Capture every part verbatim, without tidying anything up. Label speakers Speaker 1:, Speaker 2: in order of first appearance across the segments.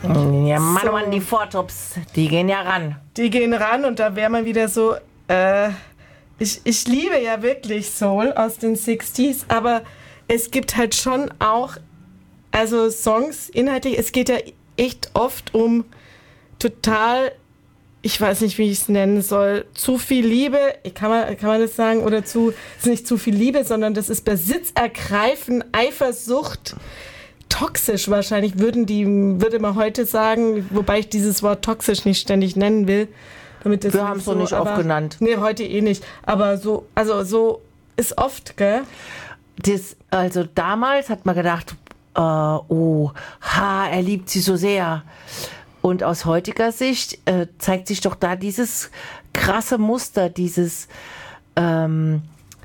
Speaker 1: Ja, Mann,
Speaker 2: So.
Speaker 1: Mann, die Four-Tops, die gehen ja ran.
Speaker 2: Die gehen ran und da wäre man wieder so, äh, ich, ich liebe ja wirklich Soul aus den sechziger, aber es gibt halt schon auch, also Songs inhaltlich, es geht ja echt oft um total, ich weiß nicht, wie ich es nennen soll, zu viel Liebe, kann man, kann man das sagen, oder zu, es ist nicht zu viel Liebe, sondern das ist Besitzergreifen, Eifersucht, toxisch wahrscheinlich, würden die, würde man heute sagen, wobei ich dieses Wort toxisch nicht ständig nennen will. Damit das
Speaker 1: Wir haben es
Speaker 2: so,
Speaker 1: noch nicht
Speaker 2: aber-
Speaker 1: oft genannt.
Speaker 2: Nee, heute eh nicht. Aber so, also so ist oft, gell?
Speaker 1: Das, also damals hat man gedacht, äh, oh, ha, er liebt sie so sehr. Und aus heutiger Sicht äh, zeigt sich doch da dieses krasse Muster, dieses ähm,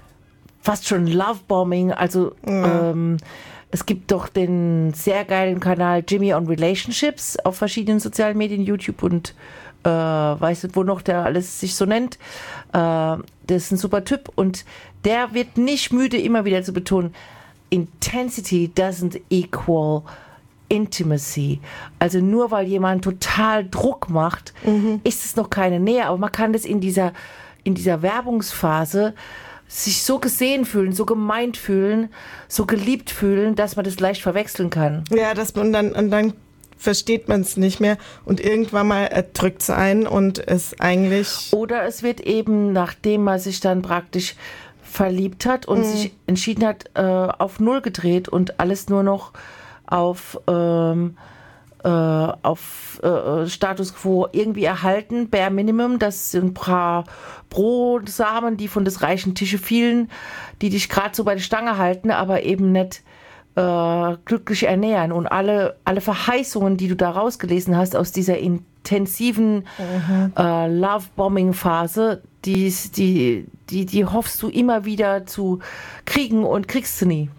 Speaker 1: fast schon Lovebombing. Also
Speaker 2: Ja.
Speaker 1: ähm, es gibt doch den sehr geilen Kanal Jimmy on Relationships auf verschiedenen sozialen Medien, YouTube und äh, weiß nicht, wo noch der alles sich so nennt. Äh, der ist ein super Typ und der wird nicht müde, immer wieder zu betonen, Intensity doesn't equal Intimacy. Also nur weil jemand total Druck macht,
Speaker 2: Mhm.
Speaker 1: ist es noch keine Nähe. Aber man kann das in dieser, in dieser Werbungsphase sich so gesehen fühlen, so gemeint fühlen, so geliebt fühlen, dass man das leicht verwechseln kann.
Speaker 2: Ja, dass man dann, und dann versteht man es nicht mehr und irgendwann mal erdrückt es einen und es eigentlich.
Speaker 1: Oder es wird eben, nachdem man sich dann praktisch verliebt hat und
Speaker 2: Mhm.
Speaker 1: sich entschieden hat, äh, auf Null gedreht und alles nur noch auf, ähm, äh, auf äh, Status quo irgendwie erhalten, bare minimum, das sind ein paar Brosamen, die von des reichen Tische fielen, die dich gerade so bei der Stange halten, aber eben nicht äh, glücklich ernähren. Und alle, alle Verheißungen, die du da rausgelesen hast aus dieser intensiven äh, Love-Bombing-Phase, die, die, die, die hoffst du immer wieder zu kriegen und kriegst du nie.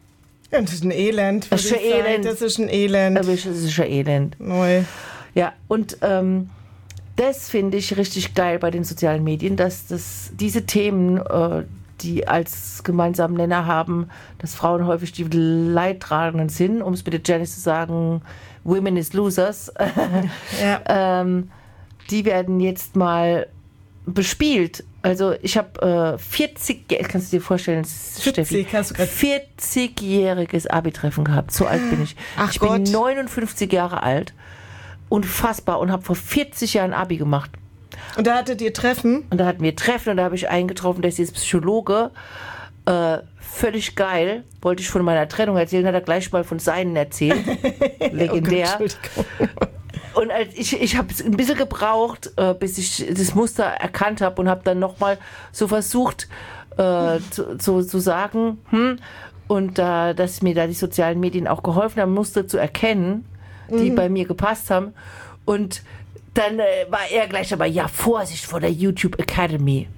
Speaker 2: Ja, das ist ein Elend.
Speaker 1: Das ist
Speaker 2: würde ich
Speaker 1: ein
Speaker 2: sagen.
Speaker 1: Elend.
Speaker 2: Das ist ein Elend.
Speaker 1: Aber es ist ja elend.
Speaker 2: Neu.
Speaker 1: Ja, und ähm, das finde ich richtig geil bei den sozialen Medien, dass das, diese Themen, äh, die als gemeinsamen Nenner haben, dass Frauen häufig die Leidtragenden sind, um es mit der Janice zu sagen, Women is Losers,
Speaker 2: Ja.
Speaker 1: ähm, die werden jetzt mal bespielt. Also ich habe äh, vierzig, kannst du dir vorstellen, Steffi,
Speaker 2: vierzig hast du grad-
Speaker 1: vierzigjähriges Abi-Treffen gehabt. So alt bin ich.
Speaker 2: Ach
Speaker 1: ich
Speaker 2: Gott.
Speaker 1: bin neunundfünfzig Jahre alt. Unfassbar. Und habe vor vierzig Jahren Abi gemacht.
Speaker 2: Und da hattet ihr Treffen?
Speaker 1: Und da hatten wir Treffen und da habe ich eingetroffen, der ist jetzt Psychologe. Äh, völlig geil. Wollte ich von meiner Trennung erzählen, hat er gleich mal von seinen erzählt. Legendär.
Speaker 2: Oh Gott, Entschuldigung.
Speaker 1: Und als ich, ich habe ein bisschen gebraucht, äh, bis ich das Muster erkannt habe und habe dann nochmal so versucht äh, zu, zu, zu sagen, hm, und äh, dass mir da die sozialen Medien auch geholfen haben, Muster zu erkennen, die bei mir gepasst haben. Und dann äh, war er gleich aber, ja, Vorsicht vor der YouTube Academy.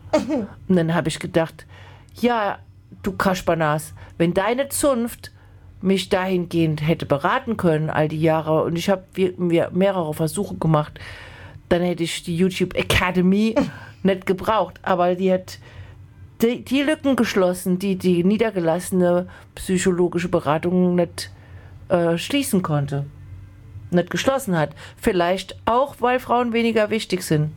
Speaker 1: Und dann habe ich gedacht, ja, du Kaspernas, wenn deine Zunft mich dahingehend hätte beraten können, all die Jahre, und ich habe mir mehrere Versuche gemacht, dann hätte ich die YouTube Academy nicht gebraucht. Aber die hat die, die Lücken geschlossen, die die niedergelassene psychologische Beratung nicht äh, schließen konnte. Nicht geschlossen hat. Vielleicht auch, weil Frauen weniger wichtig sind.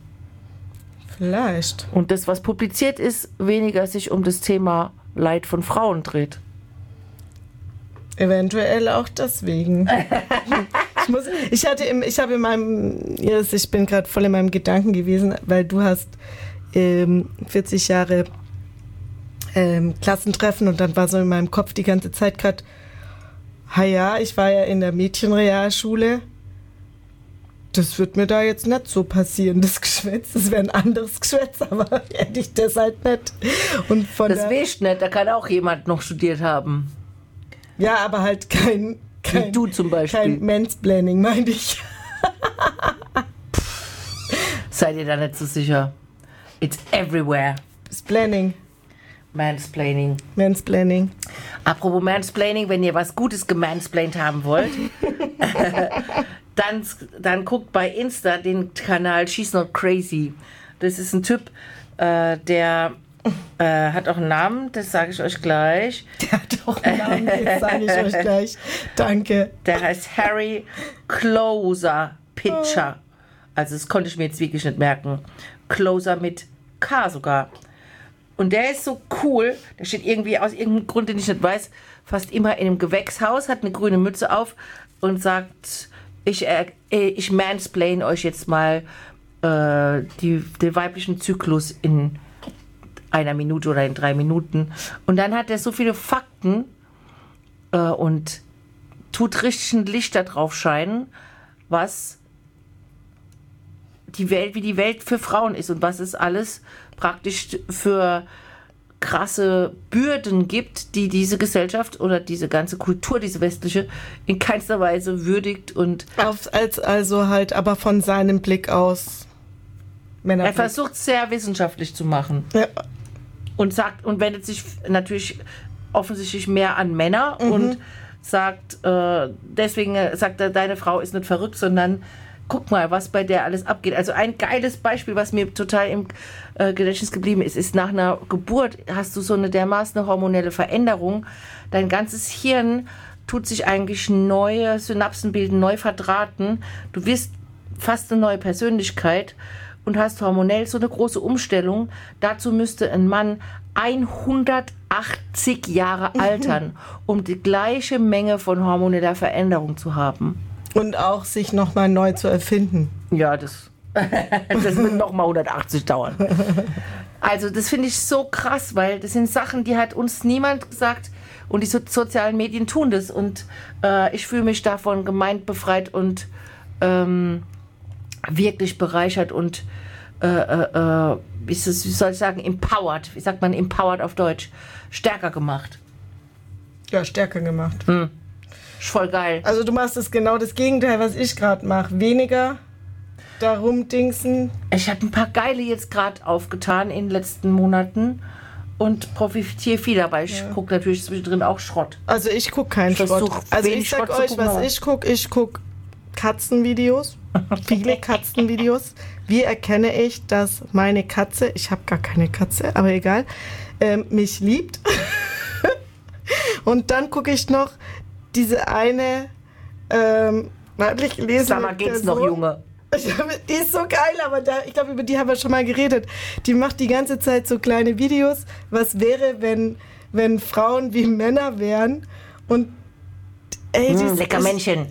Speaker 2: Vielleicht.
Speaker 1: Und das, was publiziert ist, weniger sich um das Thema Leid von Frauen dreht.
Speaker 2: Eventuell auch deswegen. ich, muss, ich hatte im, ich habe in meinem, Iris, ich bin gerade voll in meinem Gedanken gewesen, weil du hast ähm, vierzig Jahre ähm, Klassentreffen und dann war so in meinem Kopf die ganze Zeit gerade, ha ja, ich war ja in der Mädchenrealschule. Das wird mir da jetzt nicht so passieren, das Geschwätz. Das wäre ein anderes Geschwätz, aber hätte ich das halt nicht. Und von
Speaker 1: Das
Speaker 2: der,
Speaker 1: weißt nicht, da kann auch jemand noch studiert haben.
Speaker 2: ja, aber halt kein, kein,
Speaker 1: Wie du zum Beispiel.
Speaker 2: kein Mansplaining, meine ich.
Speaker 1: Seid ihr da nicht so sicher? It's everywhere.
Speaker 2: Splaining,
Speaker 1: Mansplaining.
Speaker 2: Mansplaining.
Speaker 1: Apropos Mansplaining, wenn ihr was Gutes gemansplained haben wollt, dann, dann guckt bei Insta den Kanal She's Not Crazy. Das ist ein Typ, äh, der Äh, hat auch einen Namen, das sage ich euch gleich.
Speaker 2: Der hat auch einen Namen, das sage ich euch gleich. Danke.
Speaker 1: Der heißt Harry Closer Pitcher. Also das konnte ich mir jetzt wirklich nicht merken. Closer mit K sogar. Und der ist so cool, der steht irgendwie aus irgendeinem Grund, den ich nicht weiß, fast immer in einem Gewächshaus, hat eine grüne Mütze auf und sagt, ich, äh, ich mansplain euch jetzt mal äh, die, den weiblichen Zyklus in einer Minute oder in drei Minuten. Und dann hat er so viele Fakten äh, und tut richtig ein Licht da drauf scheinen, was die Welt, wie die Welt für Frauen ist und was es alles praktisch für krasse Bürden gibt, die diese Gesellschaft oder diese ganze Kultur, diese westliche, in keinster Weise würdigt und
Speaker 2: Auf, als, also halt, aber von seinem Blick aus.
Speaker 1: er versucht es sehr wissenschaftlich zu machen.
Speaker 2: Ja.
Speaker 1: Und sagt und wendet sich natürlich offensichtlich mehr an Männer
Speaker 2: Mhm.
Speaker 1: und sagt, äh, deswegen sagt er, deine Frau ist nicht verrückt, sondern guck mal, was bei der alles abgeht. Also ein geiles Beispiel, was mir total im äh, Gedächtnis geblieben ist, ist nach einer Geburt hast du so eine dermaßen hormonelle Veränderung. Dein ganzes Hirn tut sich eigentlich neue Synapsen bilden, neu verdrahten. Du wirst fast eine neue Persönlichkeit und hast hormonell so eine große Umstellung. Dazu müsste ein Mann hundertachtzig Jahre altern, um die gleiche Menge von hormoneller Veränderung zu haben.
Speaker 2: Und auch sich nochmal neu zu erfinden.
Speaker 1: Ja, das, das wird nochmal hundertachtzig dauern. Also das finde ich so krass, weil das sind Sachen, die hat uns niemand gesagt und die so sozialen Medien tun das. Und äh, ich fühle mich davon gemeint, befreit und ähm, wirklich bereichert und äh, äh, wie soll ich sagen, empowered. Wie sagt man empowered auf Deutsch? Stärker gemacht.
Speaker 2: Ja, stärker gemacht.
Speaker 1: Hm. Voll geil.
Speaker 2: Also du machst es genau das Gegenteil, was ich gerade mache. Weniger darum dingsen.
Speaker 1: Ich habe ein paar geile jetzt gerade aufgetan in den letzten Monaten und profitiere viel dabei. Ich
Speaker 2: Ja.
Speaker 1: gucke natürlich zwischendrin auch Schrott.
Speaker 2: Also ich gucke keinen
Speaker 1: Ich
Speaker 2: Schrott.
Speaker 1: versuch,
Speaker 2: Also
Speaker 1: wenig
Speaker 2: ich sag
Speaker 1: Schrott zu
Speaker 2: euch,
Speaker 1: gucken,
Speaker 2: was
Speaker 1: aber-
Speaker 2: ich gucke. Ich gucke Katzenvideos. Viele Katzenvideos. Wie erkenne ich, dass meine Katze, ich habe gar keine Katze, aber egal, ähm, mich liebt. Und dann gucke ich noch diese eine ähm, weiblich gelesene
Speaker 1: Sag mal, geht's noch,
Speaker 2: Person.
Speaker 1: Junge?
Speaker 2: Die ist so geil, aber da, ich glaube, über die haben wir schon mal geredet. Die macht die ganze Zeit so kleine Videos. Was wäre, wenn, wenn Frauen wie Männer wären? Und ey, die
Speaker 1: Mm,
Speaker 2: ist-
Speaker 1: lecker
Speaker 2: ist-
Speaker 1: Männchen.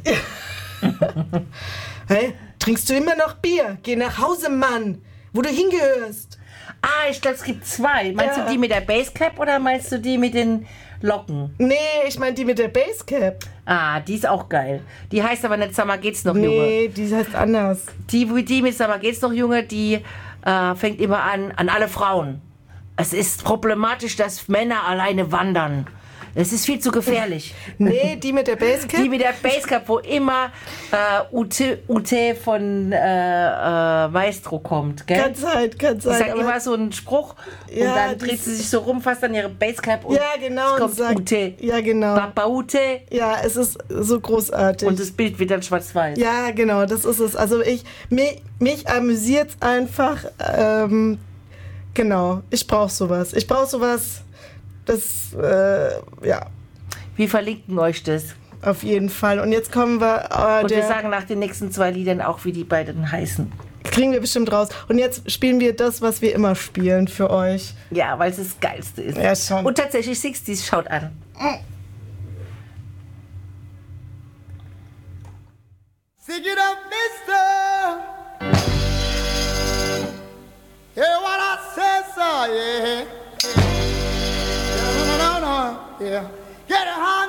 Speaker 2: Hey, trinkst du immer noch Bier? Geh nach Hause, Mann, wo du hingehörst.
Speaker 1: Ah, ich glaube, es gibt zwei. Meinst
Speaker 2: Ja.
Speaker 1: du die mit der Basecap oder meinst du die mit den Locken?
Speaker 2: Nee, ich meine die mit der Basecap.
Speaker 1: Ah, die ist auch geil. Die heißt aber nicht Sag mal, geht's noch, Junge?
Speaker 2: Nee, die heißt anders.
Speaker 1: Die, die mit Sag mal, geht's noch, Junge, die äh, fängt immer an, an alle Frauen. Es ist problematisch, dass Männer alleine wandern. Es ist viel zu gefährlich.
Speaker 2: Nee, die mit der Basecap.
Speaker 1: Die mit der Basecap, wo immer äh, U T, U T von äh, äh, Maestro kommt, gell?
Speaker 2: Kann sein, kann
Speaker 1: Die
Speaker 2: sein.
Speaker 1: sagt
Speaker 2: aber-
Speaker 1: immer so einen Spruch
Speaker 2: Ja,
Speaker 1: und dann
Speaker 2: die
Speaker 1: dreht
Speaker 2: ist-
Speaker 1: sie sich so rum, fasst an ihre Basecap und
Speaker 2: ja, genau.
Speaker 1: es
Speaker 2: Und
Speaker 1: kommt
Speaker 2: sagt,
Speaker 1: U T.
Speaker 2: ja, genau.
Speaker 1: Papa U T
Speaker 2: Ja, es ist so großartig.
Speaker 1: und das Bild wird dann schwarz-weiß.
Speaker 2: Ja, genau, das ist es. Also ich, mich, mich amüsiert einfach, ähm, genau, ich brauche sowas. Ich brauche sowas, das, äh, ja,
Speaker 1: Wir verlinken euch das.
Speaker 2: auf jeden Fall. Und jetzt kommen wir, äh,
Speaker 1: Und wir
Speaker 2: der,
Speaker 1: sagen nach den nächsten zwei Liedern auch, wie die beiden heißen.
Speaker 2: kriegen wir bestimmt raus. Und jetzt spielen wir das, was wir immer spielen für euch.
Speaker 1: Ja, weil es das Geilste ist.
Speaker 2: Ja, schon.
Speaker 1: Und tatsächlich sechziger, schaut an.
Speaker 3: Sing it up, mister. Hear what I say, so yeah. Yeah, no, no, no, no, yeah. Get it high.